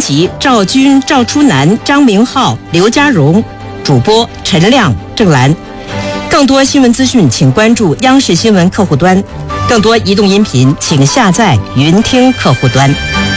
辑赵军、赵初南、张明浩、刘家荣，主播陈亮、郑兰。更多新闻资讯，请关注央视新闻客户端。更多移动音频，请下载云听客户端。